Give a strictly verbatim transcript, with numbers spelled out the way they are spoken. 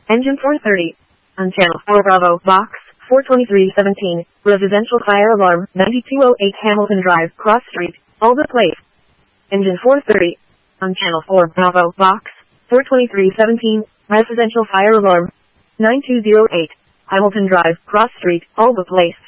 Engine four thirty. On channel four Bravo, box four twenty-three seventeen, residential fire alarm, ninety-two oh eight Hamilton Drive, Cross Street, Albert Place. Engine four thirty. On channel four Bravo, box four twenty-three seventeen, residential fire alarm, nine two oh eight, Hamilton Drive, Cross Street, Albert Place.